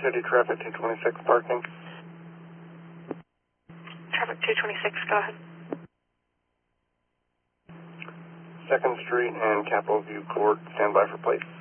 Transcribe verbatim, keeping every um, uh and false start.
City Traffic two twenty-six parking. Traffic two twenty-six, go ahead. second Street and Capitol View Court, stand by for plate.